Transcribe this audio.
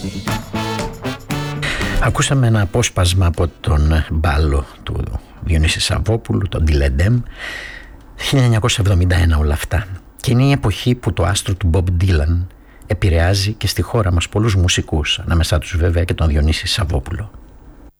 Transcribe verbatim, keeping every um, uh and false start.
Ακούσαμε ένα απόσπασμα από τον μπάλο του Διονύση Σαββόπουλου, τον Τιλεντέμ, χίλια εννιακόσια εβδομήντα ένα όλα αυτά. Και είναι η εποχή που το άστρο του Μπομπ Ντίλαν επηρεάζει και στη χώρα μας πολλούς μουσικούς, ανάμεσά τους βέβαια και τον Διονύση Σαββόπουλο.